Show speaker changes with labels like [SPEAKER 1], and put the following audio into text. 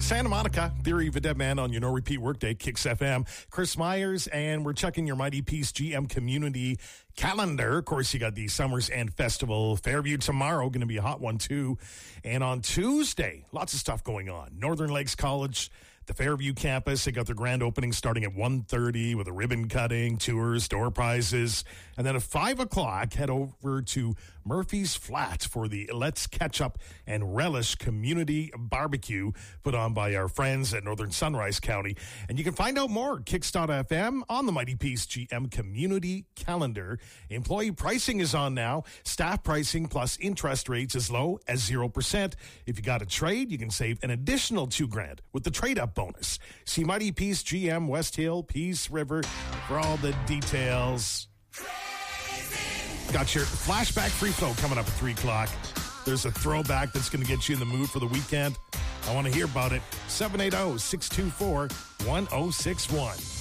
[SPEAKER 1] Santa Monica, Theory of a Dead Man on your no repeat workday, Kicks FM. Chris Myers, and we're checking your Mighty Peace GM community calendar. Of course, you got the Summers End Festival. Fairview tomorrow, going to be a hot one too. And on Tuesday, lots of stuff going on. Northern Lakes College, the Fairview campus, they got their grand opening starting at 1:30 with a ribbon cutting, tours, door prizes. And then at 5 o'clock, head over to Murphy's Flat for the Let's Catch Up and Relish Community Barbecue put on by our friends at Northern Sunrise County. And you can find out more at Kicks.fm on the Mighty Peace GM community calendar. Employee pricing is on now. Staff pricing plus interest rates as low as 0%. If you got a trade, you can save an additional $2,000 with the trade-up bonus. See Mighty Peace GM, West Hill, Peace River for all the details. Got your flashback free flow coming up at 3 o'clock. There's a throwback that's going to get you in the mood for the weekend. I want to hear about it. 780-624-1061.